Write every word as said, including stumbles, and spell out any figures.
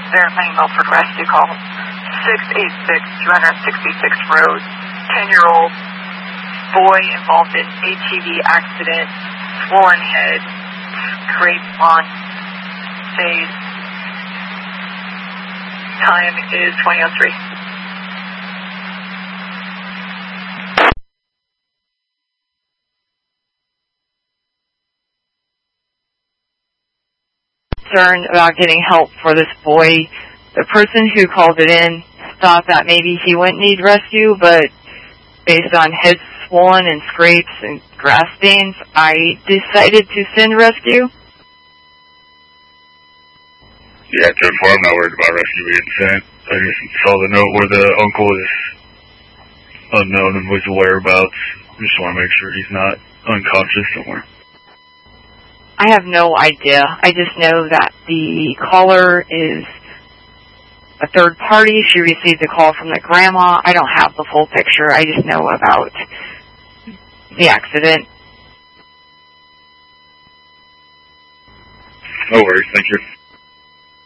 Verifying Milford Rescue Call. six eight six, two sixty-sixth Road. ten-year-old boy involved in A T V accident. Swollen head. Scrape on face. Time is twenty oh three. Concerned about getting help for this boy. The person who called it in thought that maybe he wouldn't need rescue, but based on head swollen and scrapes and grass stains, I decided to send rescue. Yeah, ten four, I'm not worried about rescue being sent. I just saw the note where the uncle is unknown and was whereabouts. Just want to make sure he's not unconscious somewhere. I have no idea. I just know that the caller is a third party. She received a call from the grandma. I don't have the full picture. I just know about the accident. No worries. Thank you.